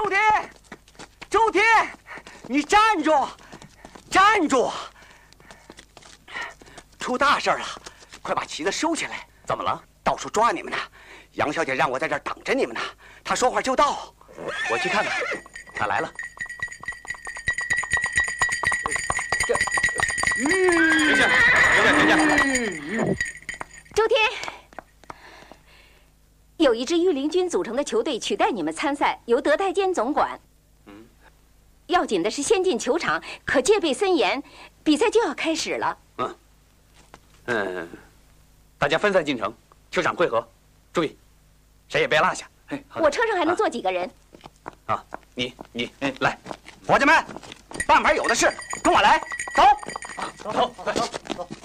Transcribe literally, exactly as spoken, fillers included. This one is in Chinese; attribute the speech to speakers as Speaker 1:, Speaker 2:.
Speaker 1: 周天，周天，你站住！站住！出大事了！快把旗子收起来！
Speaker 2: 怎么了？
Speaker 1: 到处抓你们呢！杨小姐让我在这儿等着你们呢。她说话就到。
Speaker 2: 我去看看，她来了。
Speaker 1: 这，
Speaker 2: 停下！有点停下！
Speaker 3: 周天，有一支御林军组成的球队取代你们参赛，由德泰坚总管。
Speaker 2: 嗯。
Speaker 3: 要紧的是先进球场，可戒备森严，比赛就要开始了。
Speaker 2: 嗯。嗯。大家分散进城，球场汇合，注意，谁也别落下。
Speaker 3: 我车上还能坐几个人？
Speaker 2: 啊，你你哎，来，
Speaker 1: 伙计们，半盘有的是，跟我来，走。
Speaker 2: 走，快走走。